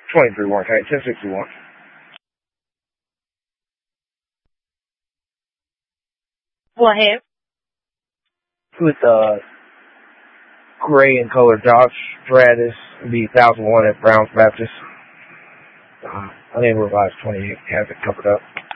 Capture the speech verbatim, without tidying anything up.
twenty-three warrant tank, ten sixty-one. Go ahead. With uh, gray and color Dodge Stratus, it'd be one thousand one at Browns Baptist. Uh, I think Revised twenty-eight has it covered up.